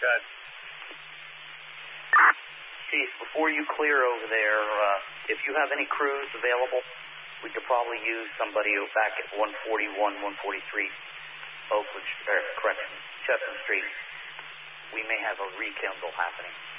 Good. Chief, before you clear over there, if you have any crews available, we could probably use somebody back at 141, 143 Chestnut Street. We may have a rekindle happening.